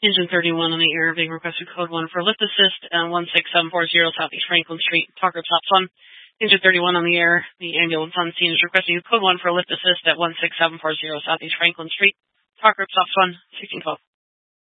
Engine 31 on the air, being requested code 1 for lift assist, 16740 Southeast Franklin Street, Talk Group Stops 1. Engine 31 on the air, the ambulance on scene is requesting code 1 for lift assist at 16740 Southeast Franklin Street, Talk Group Stops 1, 1612.